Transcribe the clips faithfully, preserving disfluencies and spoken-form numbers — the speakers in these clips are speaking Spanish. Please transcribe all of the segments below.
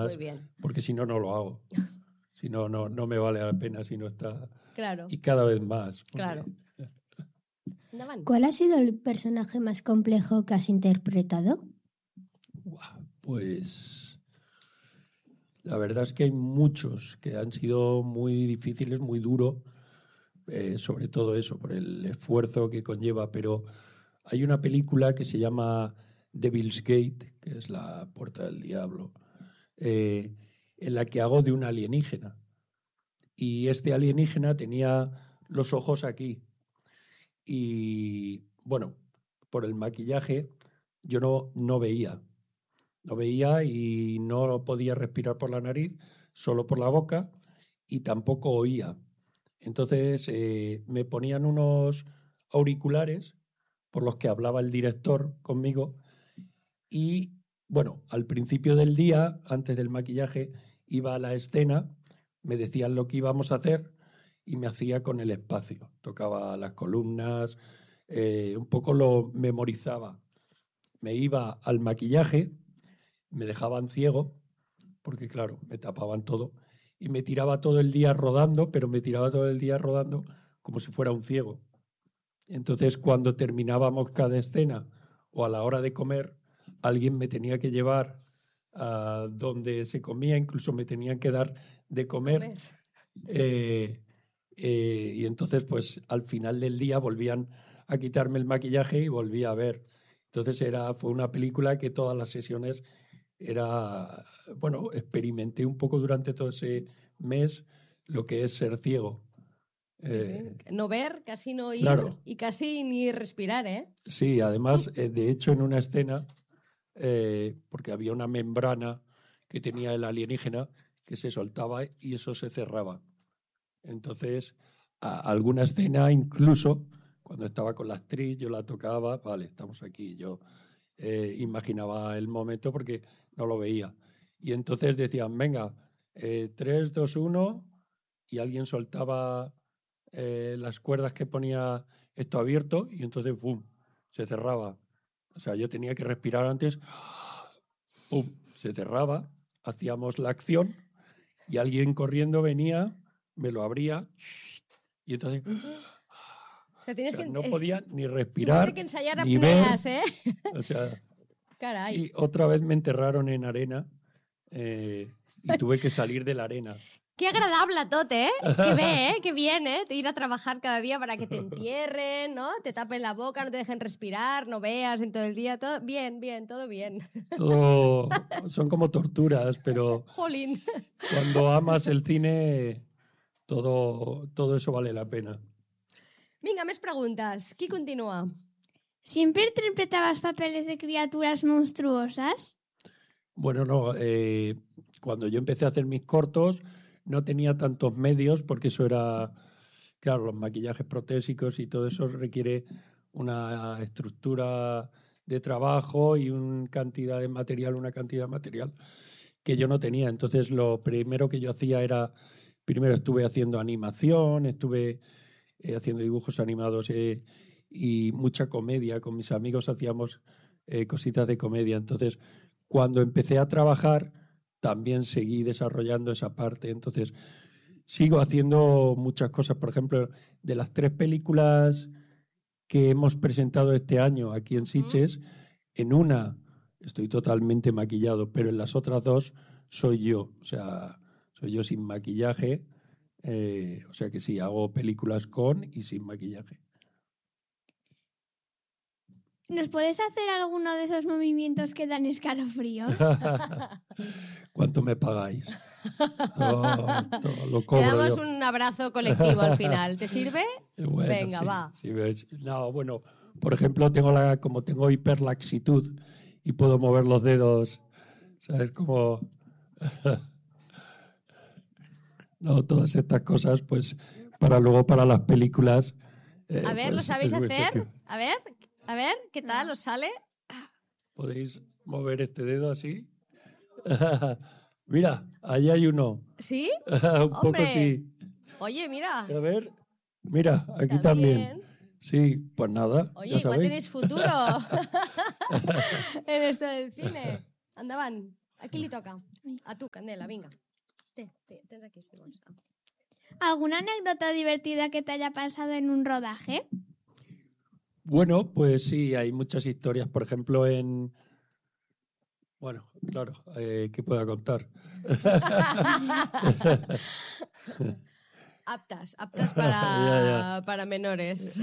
cosas, porque si no, no lo hago. Si no, no, no me vale la pena si no está... Claro. Y cada vez más. Porque... Claro. ¿Cuál ha sido el personaje más complejo que has interpretado? Pues la verdad es que hay muchos que han sido muy difíciles, muy duros, eh, sobre todo eso, por el esfuerzo que conlleva, pero hay una película que se llama Devil's Gate, que es la puerta del diablo, eh, en la que hago de un alienígena. Y este alienígena tenía los ojos aquí. Y bueno, por el maquillaje yo no, no veía. No veía y no podía respirar por la nariz, solo por la boca, y tampoco oía. Entonces eh, me ponían unos auriculares por los que hablaba el director conmigo y, bueno, al principio del día, antes del maquillaje, iba a la escena, me decían lo que íbamos a hacer y me hacía con el espacio. Tocaba las columnas, eh, un poco lo memorizaba. Me iba al maquillaje, me dejaban ciego, porque claro, me tapaban todo, y me tiraba todo el día rodando, pero me tiraba todo el día rodando como si fuera un ciego. Entonces, cuando terminábamos cada escena o a la hora de comer, alguien me tenía que llevar a donde se comía, incluso me tenían que dar de comer. comer. Eh, eh, y entonces, pues al final del día volvían a quitarme el maquillaje y volvía a ver. Entonces era, fue una película que todas las sesiones era, bueno, experimenté un poco durante todo ese mes lo que es ser ciego. Eh, sí, no ver, casi no oír claro. Y casi ni respirar, ¿eh? Sí, además, eh, de hecho, en una escena, eh, porque había una membrana que tenía el alienígena que se soltaba y eso se cerraba. Entonces, a alguna escena, incluso cuando estaba con la actriz, yo la tocaba, vale, estamos aquí, yo eh, imaginaba el momento porque no lo veía. Y entonces decían, venga, eh, tres, dos, uno, y alguien soltaba eh, las cuerdas que ponía esto abierto y entonces, ¡pum!, se cerraba. O sea, yo tenía que respirar antes, ¡pum!, se cerraba, hacíamos la acción y alguien corriendo venía, me lo abría y entonces... O sea, tienes o sea, que, no eh, podía ni respirar, tuviste que ensayar ni apneas, ver, ¿eh? O sea, caray. Sí, otra vez me enterraron en arena eh, y tuve que salir de la arena. Qué agradable tot, eh? Qué bé, eh? Qué bien, eh? Ir a trabajar cada día para que te entierren, ¿no? Te tapen la boca, no te dejen respirar, no veas en todo el día. Todo bien, bien, todo bien. Todo son como torturas, pero Jolín. Cuando amas el cine, todo, todo eso vale la pena. Vinga, més preguntes. Qui continua? ¿Siempre interpretabas papeles de criaturas monstruosas? Bueno, no. Eh, cuando yo empecé a hacer mis cortos, no tenía tantos medios, porque eso era, claro, los maquillajes protésicos y todo eso requiere una estructura de trabajo y una cantidad de material, una cantidad de material que yo no tenía. Entonces, lo primero que yo hacía era, primero estuve haciendo animación, estuve eh, haciendo dibujos animados eh, y mucha comedia. Con mis amigos hacíamos eh, cositas de comedia. Entonces, cuando empecé a trabajar, también seguí desarrollando esa parte. Entonces, sigo haciendo muchas cosas. Por ejemplo, de las tres películas que hemos presentado este año aquí en Sitges, en una estoy totalmente maquillado, pero en las otras dos soy yo. O sea, soy yo sin maquillaje. Eh, o sea que sí, hago películas con y sin maquillaje. ¿Nos puedes hacer alguno de esos movimientos que dan escalofrío? ¿Cuánto me pagáis? Todo, todo lo cobro. Te damos yo. un abrazo colectivo al final. ¿Te sirve? Bueno, Venga, sí, va. Sí, no, bueno, por ejemplo, tengo la, como tengo hiperlaxitud y puedo mover los dedos, ¿sabes? Como... no, todas estas cosas, pues, para luego para las películas... Eh, a ver, pues, ¿lo sabéis es hacer? efectivo. A ver, a ver, ¿qué tal? ¿Os sale? ¿Podéis mover este dedo así? Mira, ahí hay uno. ¿Sí? Un ¡Hombre! poco sí. Oye, mira. A ver, mira, aquí También. también. Sí, pues nada, Oye, ya igual sabéis. tenéis futuro en esto del cine. Andaban. A qui li toca? A tu, Candela, vinga. Té, té, tens aquí, si vols. ¿Alguna anécdota divertida que te haya pasado en un rodaje? Bueno, pues sí, hay muchas historias. Por ejemplo, en... Bueno, claro, eh, ¿qué puedo contar? Aptas, aptas para, Ya, ya. para menores.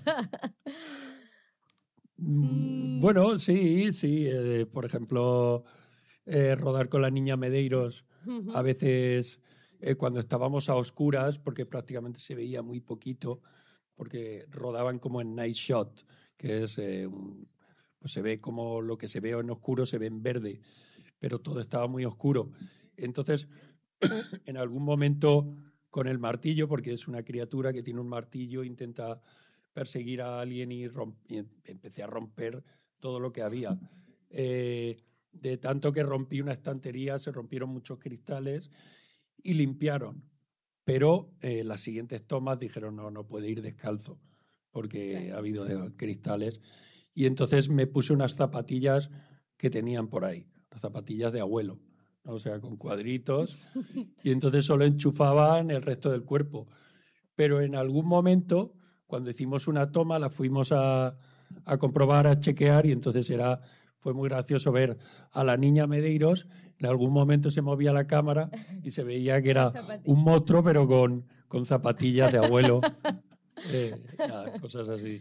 Mm, Bueno, sí, sí. eh, por ejemplo, eh, rodar con la niña Medeiros, a veces eh, cuando estábamos a oscuras, porque prácticamente se veía muy poquito, porque rodaban como en night shot, que es, eh, un- pues se ve como lo que se ve en oscuro se ve en verde, pero todo estaba muy oscuro. Entonces, en algún momento con el martillo, porque es una criatura que tiene un martillo, intenta perseguir a alguien y, romp- y em- empecé a romper todo lo que había. Eh, de tanto que rompí una estantería, se rompieron muchos cristales y limpiaron. Pero eh, las siguientes tomas dijeron, no, no puede ir descalzo, porque Claro. ha habido eh, cristales. Y entonces me puse unas zapatillas que tenían por ahí, las zapatillas de abuelo, ¿no? O sea, con cuadritos, y entonces solo enchufaban el resto del cuerpo. Pero en algún momento, cuando hicimos una toma, la fuimos a, a comprobar, a chequear, y entonces era, fue muy gracioso ver a la niña Medeiros. En algún momento se movía la cámara y se veía que era un monstruo, pero con, con zapatillas de abuelo. Eh, nada, cosas así.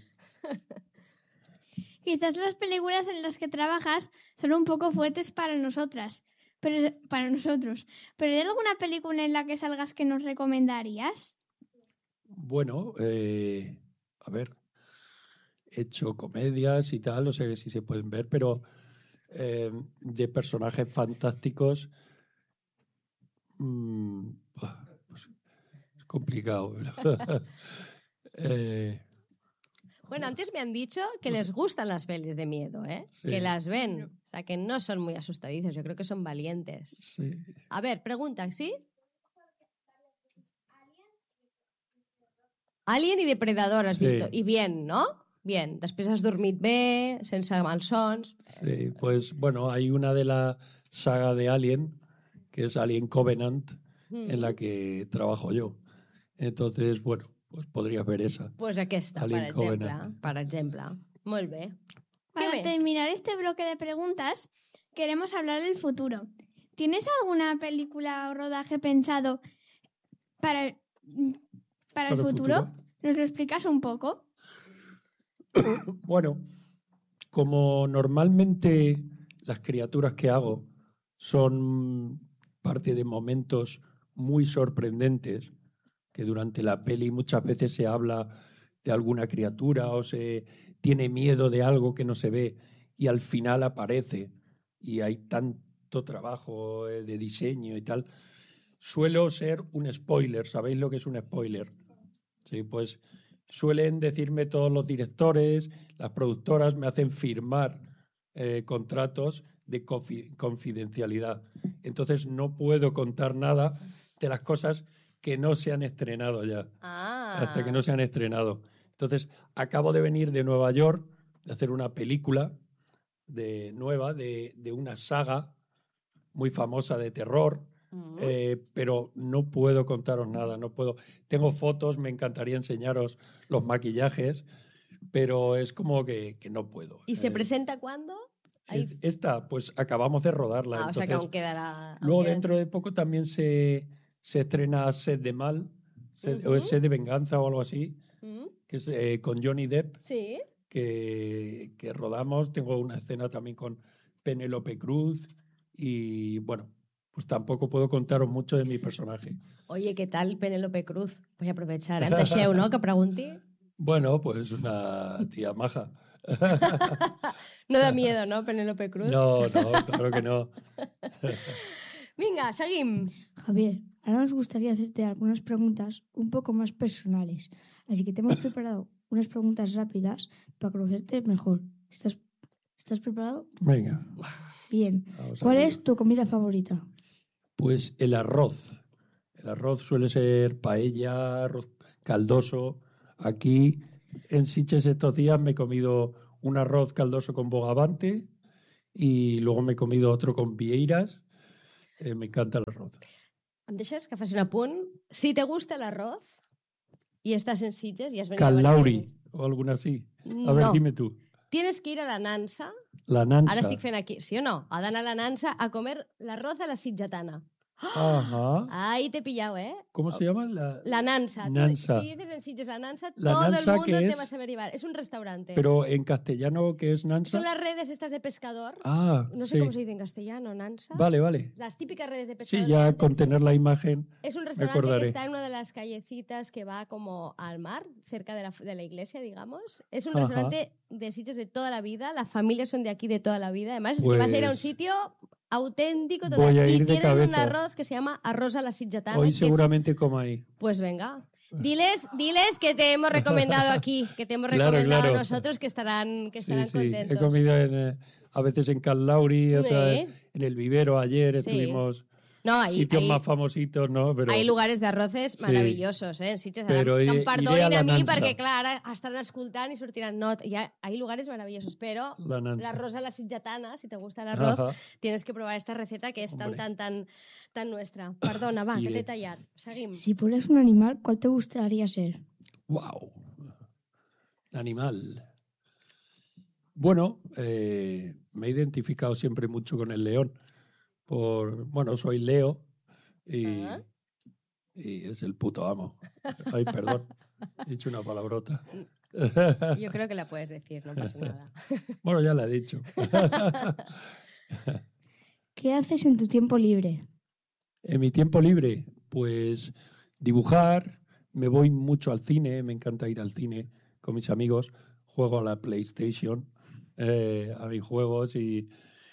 Quizás las películas en las que trabajas son un poco fuertes para nosotras, pero para nosotros. ¿Pero hay alguna película en la que salgas que nos recomendarías? Bueno, eh, a ver, he hecho comedias y tal, o sea que sí se pueden ver, pero eh, de personajes fantásticos, mm, buah, pues es complicado. Pero, eh, Bueno, antes me han dicho que les gustan las pelis de miedo, ¿eh? Sí. Que las ven. O sea, que no son muy asustadizos. Yo creo que son valientes. sí. A ver, pregunta, ¿sí? Alien i Depredador has Sí. visto. I bien, no? Bien. Després has dormit bé, sense malsons. Sí, pues bueno, hay una de la saga de Alien, que es Alien Covenant, Mm. en la que trabajo yo. Entonces, bueno, pues podrías ver esa. Pues aquesta, per Alien exemple. Covenant. Per exemple. Molt bé. Para més? terminar este bloque de preguntas, queremos hablar del futuro. ¿Tienes alguna película o rodaje pensado para el, para el ¿Para el futuro? futuro? ¿Nos lo explicas un poco? Bueno, como normalmente las criaturas que hago son parte de momentos muy sorprendentes, que durante la peli muchas veces se habla de alguna criatura o se tiene miedo de algo que no se ve y al final aparece y hay tanto trabajo eh, de diseño y tal, suelo ser un spoiler. ¿Sabéis lo que es un spoiler? Sí, pues suelen decirme todos los directores, las productoras me hacen firmar eh, contratos de confi- confidencialidad. Entonces no puedo contar nada de las cosas que no se han estrenado ya, Ah. hasta que no se han estrenado. Entonces acabo de venir de Nueva York de hacer una película de, nueva de, de una saga muy famosa de terror. Mm. Eh, pero no puedo contaros nada, no puedo. Tengo fotos, me encantaría enseñaros los maquillajes, pero es como que, que no puedo. ¿Y se Eh, presenta cuándo? Ahí- es- Esta, pues acabamos de rodarla. Ah, o sea que entonces, aún quedará... aún luego queda- dentro de poco también se, se estrena Sed de Mal, Sed- o Ujú. es Sed de Venganza o algo así, Mm. que es eh, con Johnny Depp, Sí. que, que rodamos. Tengo una escena también con Penélope Cruz y bueno, pues tampoco puedo contaros mucho de mi personaje. Oye, ¿qué tal Penélope Cruz? Voy a aprovechar. Em deixeu, no?, que pregunti. Bueno, pues una tía maja. No da miedo, no, Penélope Cruz? No, no, claro que no. Vinga, seguim. Javier, ahora nos gustaría hacerte algunas preguntas un poco más personales. Así que te hemos preparado unas preguntas rápidas para conocerte mejor. ¿Estás, ¿estás preparado? Venga. Bien. Vamos ¿Cuál arriba. es tu comida favorita? Pues el arroz. El arroz suele ser paella, arroz caldoso. Aquí en Sitges estos días me he comido un arroz caldoso con bogavante y luego me he comido otro con vieiras Eh, me encanta el arroz. Em deixes que faci un apunt? Si te gusta el arroz y estás en Sitges y has venido Cal varias Lauri veces, o alguna así. A ver, no, dime tú. tienes que ir a la Nansa. La nansa. Ara estic fent aquí, sí o no? Ha d'anar a la Nansa a comer l'arroz a la sitgetana. Ajá. Ahí te he pillado, ¿eh? ¿Cómo se llama? La... La Nansa. Tú- Nansa. si dices en Sitges la Nansa, La todo Nansa, el mundo ¿qué te es? va a saber llevar. Es un restaurante. Pero en castellano, ¿qué es nansa? Son las redes estas de pescador. Ah, No sé sí. cómo se dice en castellano, Nansa. Vale, vale. Las típicas redes de Sí, pescador. de ya antes, con sí. tener la imagen. Es un restaurante acordaré. que está en una de las callecitas que va como al mar, cerca de la, de la iglesia, digamos. Es un Ajá. restaurante de sitios de toda la vida. Las familias son de aquí de toda la vida. Además, es que vas a ir a un Pues sitio auténtico total. voy a ir y de tienen un cabeza. arroz que se llama arroz a la sitgetana. Hoy que es- seguramente como ahí. Pues venga. Diles, diles que te hemos recomendado aquí, que te hemos Claro, recomendado claro. a nosotros, que estarán, que Sí, estarán sí. contentos. He comido en, eh, a veces en Cal Lauri, otra Sí. vez en el Vivero ayer. Sí. Estuvimos No, hay, sitios hay, más famositos, ¿no? Pero hay lugares de arroces Sí. maravillosos, eh? En Sitges, Però ara, que i- em iré perdonin a a, la mi, Nansa. perquè, clar, ara estaran escoltant i sortiran... No, hi ha, hay lugares maravillosos, però la nansa. l'arroz a la sitgetana, si te gusta el arroz, Ajá. tienes que probar esta receta que es tan, Hombre. tan, tan, tan nuestra. Perdona, va, que Iré. t'he tallat. Seguim. Si fueras un animal, ¿cuál te gustaría ser? Wow. Animal. Bueno, eh, me he identificado siempre mucho con el león. Por, bueno, soy Leo y, Ah. y es el puto amo. Ay, perdón. He dicho una palabrota. Yo creo que la puedes decir, no pasa nada. Bueno, ya la he dicho. ¿Qué haces en tu tiempo libre? En mi tiempo libre, pues dibujar, me voy mucho al cine, me encanta ir al cine con mis amigos, juego a la PlayStation, eh, a mis juegos y,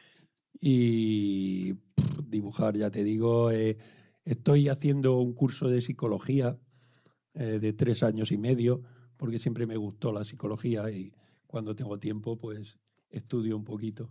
y pff, dibujar, ya te digo, eh, estoy haciendo un curso de psicología eh, de tres años y medio, porque siempre me gustó la psicología y cuando tengo tiempo, pues estudio un poquito.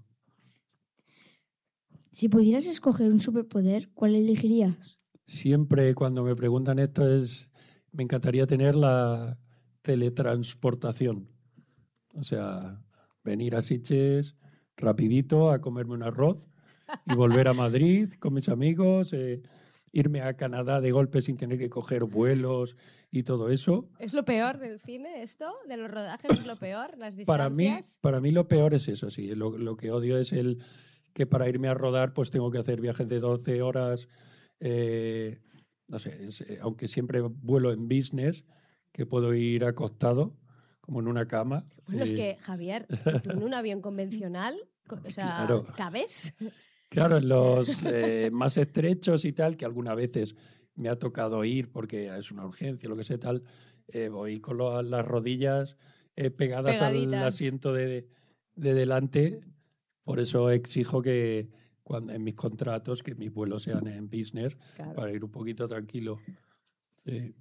Si pudieras escoger un superpoder, ¿cuál elegirías? Siempre cuando me preguntan esto es, me encantaría tener la teletransportación. O sea, venir a Sitges rapidito a comerme un arroz y volver a Madrid con mis amigos, eh, irme a Canadá de golpe sin tener que coger vuelos y todo eso. ¿Es lo peor del cine esto? ¿De los rodajes es lo peor? ¿Las distancias? Para mí, para mí lo peor es eso, sí. Lo, lo que odio es el que para irme a rodar pues tengo que hacer viajes de doce horas. Eh, no sé, es, eh, aunque siempre vuelo en business, que puedo ir acostado, como en una cama. Bueno, es eh, que, Javier, tú en un avión convencional, co- o sea, Claro. ¿cabes? Claro, en los eh, más estrechos y tal, que algunas veces me ha tocado ir porque es una urgencia, lo que sea tal, eh, voy con lo- las rodillas eh, pegadas al Pegaditas. asiento de, de delante. Por eso exijo que cuando, en mis contratos que mis vuelos sean en business Claro. para ir un poquito tranquilo. Sí.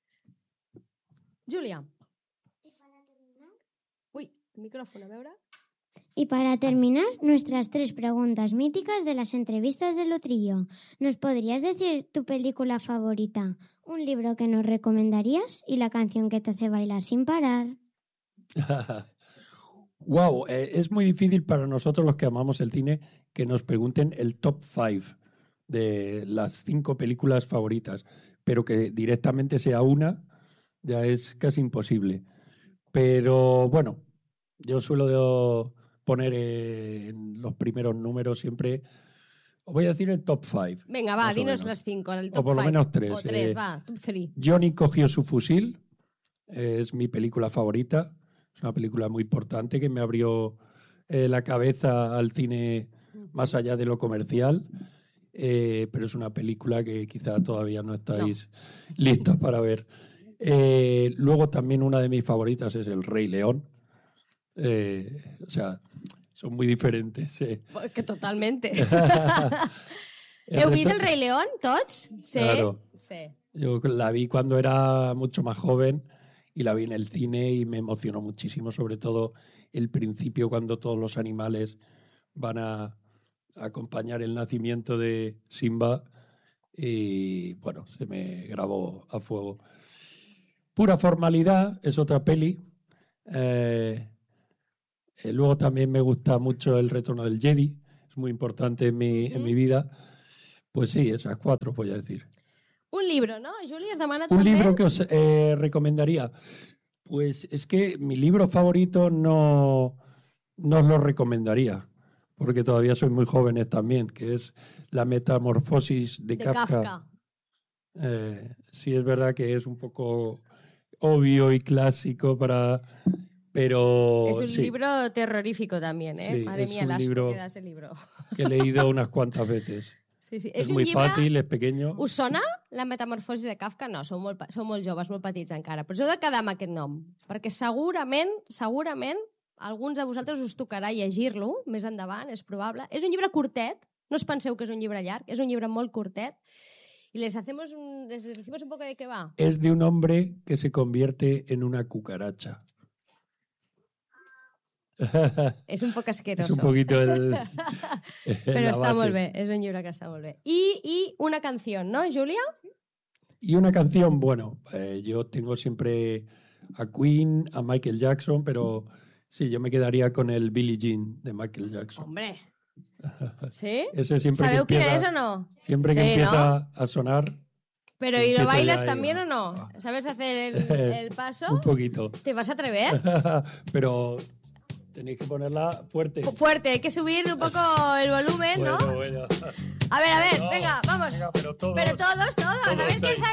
Júlia. Uy, el micrófono, a veure. Y para terminar, nuestras tres preguntas míticas de las entrevistas de Lotrillo. ¿Nos podrías decir tu película favorita, un libro que nos recomendarías y la canción que te hace bailar sin parar? Wow, eh, es muy difícil para nosotros los que amamos el cine que nos pregunten el top five de las cinco películas favoritas, pero que directamente sea una ya es casi imposible. Pero bueno, yo suelo poner eh, en los primeros números siempre, os voy a decir el top five. Venga, va, Más o dinos menos. las cinco, el O top por lo five. menos tres, O tres, eh, va, top three. Johnny cogió su fusil, es mi película favorita, es una película muy importante que me abrió eh, la cabeza al cine más allá de lo comercial, eh, pero es una película que quizá todavía no estáis listos para ver. Eh, luego también una de mis favoritas es El Rey León, eh, o sea, son muy diferentes. eh. Pues que totalmente. El ¿Heu vist reto- el Rei León, tots? Sí. Claro. Sí. Yo la vi cuando era mucho más joven y la vi en el cine y me emocionó muchísimo, sobre todo el principio cuando todos los animales van a acompañar el nacimiento de Simba y bueno, se me grabó a fuego. Pura formalidad es otra peli. Eh, eh, luego también me gusta mucho El Retorno del Jedi, es muy importante en mi, en mi vida. Pues sí, esas cuatro voy a decir. Un libro, no? Juli, has demanat Un també? libro que os eh, recomendaría. Pues es que mi libro favorito no, no os lo recomendaría, porque todavía sois muy jóvenes también, que es La metamorfosis de, De Kafka. Kafka. Eh, sí, es verdad que es un poco obvio y clásico para... Pero Es un sí, libro terrorífico también, ¿eh? Sí, Madre es mía, un las libro- que queda ese libro. que he leído unas cuantas veces. Sí, sí. Es, un muy llibre... fácil, es pequeño. Us sona la metamorfosi de Kafka? No, sou molt, pa- sou molt joves, molt petits encara, però us heu de quedar amb aquest nom, perquè segurament, segurament, alguns de vosaltres us tocarà llegir-lo més endavant, és probable. És un llibre curtet, no us penseu que és un llibre llarg, és un llibre molt curtet, i les hacemos un, les decimos un poco de qué va. Es de un hombre que se convierte en una cucaracha. És un poc asqueroso. Es un poquito el... Però la està base. molt bé, és un llibre que està molt bé. I, i una canció, no, Júlia? Y una canción, bueno, eh, yo tengo siempre a Queen, a Michael Jackson, pero sí, yo me quedaría con el Billie Jean de Michael Jackson. Hombre. Sí? Ese siempre ¿Sabeu que quina empieza, és o no? siempre que Sí, empieza a sonar Pero ¿y lo Empiezo bailas ya, también ya. o no? ¿Sabes hacer el, el paso? un poquito. ¿Te vas a atrever? Pero tenéis que ponerla fuerte. Fuerte, hay que subir un poco el volumen, ¿no? Bueno, bueno. A ver, a ver, No, venga, vamos. venga, pero todos. Pero todos, todos. A ver Todos quién ahí. sabe.